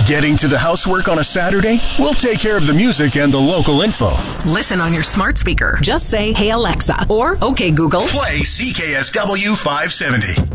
Getting to the housework on a Saturday? We'll take care of the music and the local info. Listen on your smart speaker. Just say, "Hey Alexa," or "Okay Google." Play CKSW 570.